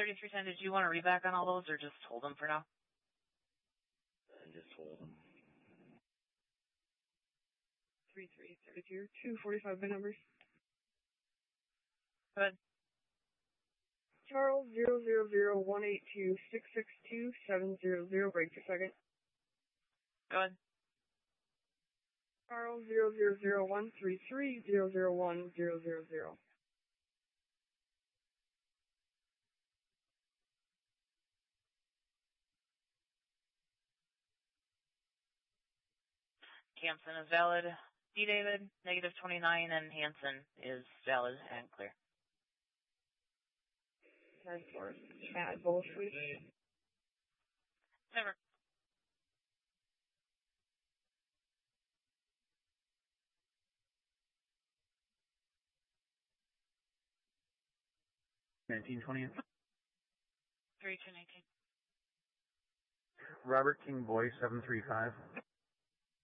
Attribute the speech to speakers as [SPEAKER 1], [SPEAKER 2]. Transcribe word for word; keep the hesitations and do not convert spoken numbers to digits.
[SPEAKER 1] thirty-three ten, did you want to read back on all those or just hold them for now?
[SPEAKER 2] I just hold them.
[SPEAKER 3] three three thirty-two, two forty-five bit numbers.
[SPEAKER 1] Go ahead.
[SPEAKER 3] Charles zero zero zero one eight two six six two seven zero zero, break for second.
[SPEAKER 1] Go ahead.
[SPEAKER 3] Charles zero zero zero one three three zero zero one zero zero zero.
[SPEAKER 1] Hanson is valid. D. David, negative twenty-nine, and Hanson is valid and clear.
[SPEAKER 3] Time for add both, please.
[SPEAKER 1] Never.
[SPEAKER 4] nineteen twenty.
[SPEAKER 1] three two nineteen.
[SPEAKER 4] Robert King Boy, seven three five.